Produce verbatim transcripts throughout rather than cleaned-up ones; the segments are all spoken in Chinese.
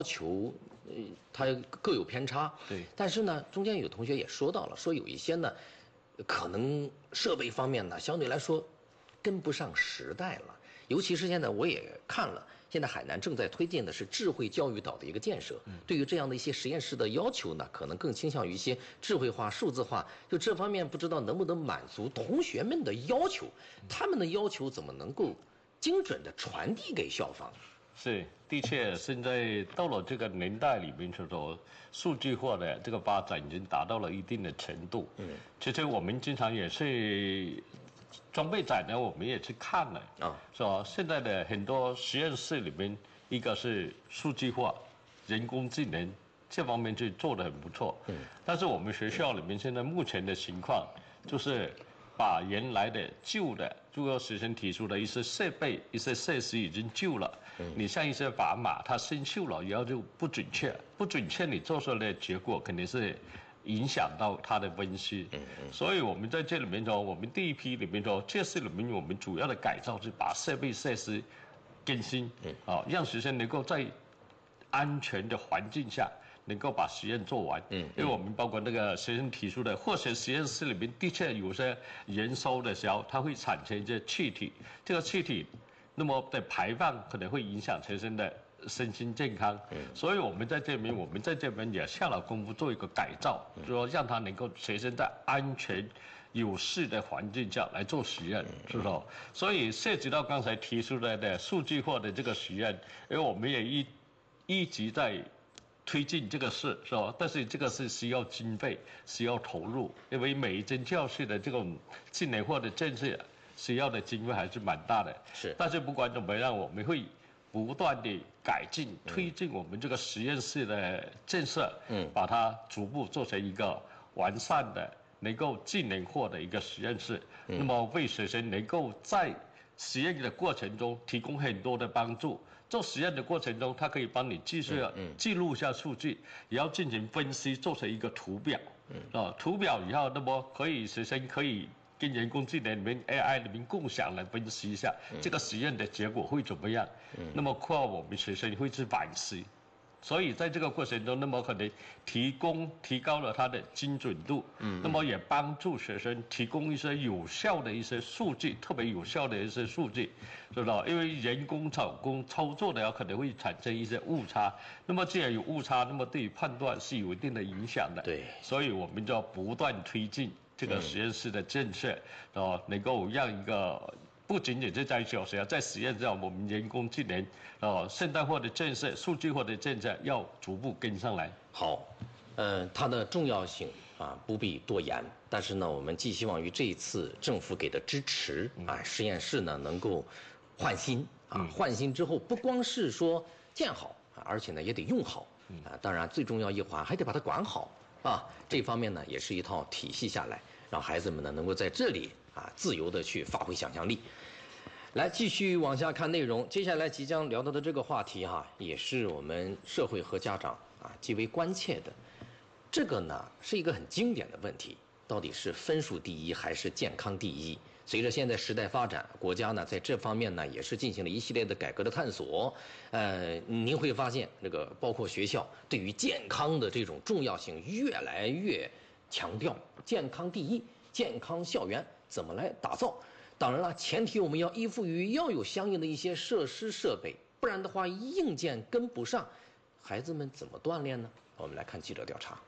求，呃，它各有偏差。 对， 但是呢，中间有同学也说到了，说有一些呢，可能设备方面呢，相对来说跟不上时代了。尤其是现在我也看了，现在海南正在推进的是智慧教育岛的一个建设。嗯、对于这样的一些实验室的要求呢，可能更倾向于一些智慧化、数字化。就这方面，不知道能不能满足同学们的要求？他们的要求怎么能够精准地传递给校方？ 是，的确，现在到了这个年代里面，说数据化的这个发展已经达到了一定的程度。嗯，其实我们经常也是装备展呢，我们也去看了啊，是吧？现在的很多实验室里面，一个是数据化、人工智能这方面就做得很不错。嗯，但是我们学校里面现在目前的情况就是。把原来的旧的，如果学生提出的一些设备、一些设施已经旧了，嗯、你像一些砝码它生锈了，然后就不准确，不准确，你做出来的结果肯定是影响到它的分析。嗯嗯、所以我们在这里面说，我们第一批里面说，这次里面我们主要的改造是把设备设施更新，嗯、啊，让学生能够在安全的环境下。能够把实验做完，嗯，因为我们包括那个学生提出的化学实验室里面的确有些燃烧的时候，它会产生一些气体，这个气体，那么的排放可能会影响学生的身心健康，嗯，所以我们在这边，我们在这边也下了功夫做一个改造，就说让它能够学生在安全有序的环境下来做实验，是不是？所以涉及到刚才提出来的数据化的这个实验，因为我们也一一直在。推进这个事是吧？但是这个是需要经费，需要投入，因为每一间教室的这种智能化的建设需要的经费还是蛮大的。 是， 但是不管怎么样，我们会不断地改进、推进我们这个实验室的建设，嗯，把它逐步做成一个完善的、能够智能化的一个实验室。嗯、那么为学生能够在实验的过程中提供很多的帮助。做实验的过程中，它可以帮你记述、记录一下数据，也要进行分析，做成一个图表。啊，图表以后，那么可以学生可以跟人工智能里面 A I 里面共享来分析一下这个实验的结果会怎么样。那么括我们学生会去反思。所以在这个过程中，那么可能提供提高了它的精准度，嗯，那么也帮助学生提供一些有效的一些数据，特别有效的一些数据，知道？因为人工手工操作的可能会产生一些误差，那么既然有误差，那么对于判断是有一定的影响的。 对， 所以我们就要不断推进这个实验室的建设，啊、嗯，能够让一个。不仅仅是在小学，在实验上，我们人工智能、哦现代化的建设、数据化的建设要逐步跟上来。 好，呃，它的重要性啊不必多言，但是呢，我们寄希望于这一次政府给的支持啊，实验室呢能够换新啊，换新之后不光是说建好啊，而且呢也得用好啊，当然最重要一环还得把它管好啊，这方面呢也是一套体系下来，让孩子们呢能够在这里。啊，自由的去发挥想象力。来，继续往下看内容。接下来即将聊到的这个话题哈，也是我们社会和家长啊极为关切的。这个呢是一个很经典的问题，到底是分数第一还是健康第一？随着现在时代发展，国家呢在这方面呢也是进行了一系列的改革的探索。呃，您会发现，这个包括学校对于健康的这种重要性越来越强调，健康第一。健康校园怎么来打造？当然了，前提我们要依附于要有相应的一些设施设备，不然的话硬件跟不上，孩子们怎么锻炼呢？我们来看记者调查。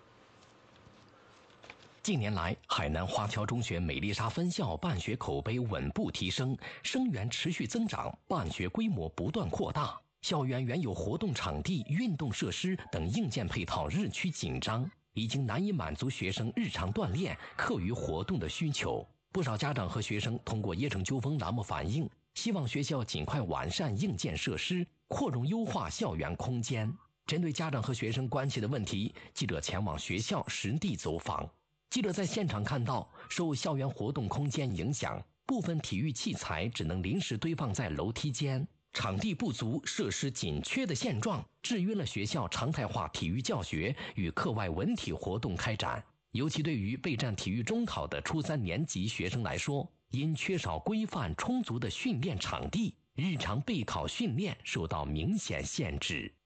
近年来，海南华侨中学美丽莎分校办学口碑稳步提升，生源持续增长，办学规模不断扩大，校园原有活动场地、运动设施等硬件配套日趋紧张。已经难以满足学生日常锻炼、课余活动的需求。不少家长和学生通过“椰城纠纷”栏目反映，希望学校尽快完善硬件设施，扩容优化校园空间。针对家长和学生关切的问题，记者前往学校实地走访。记者在现场看到，受校园活动空间影响，部分体育器材只能临时堆放在楼梯间。场地不足、设施紧缺的现状，制约了学校常态化体育教学与课外文体活动开展。尤其对于备战体育中考的初三年级学生来说，因缺少规范充足的训练场地，日常备考训练受到明显限制。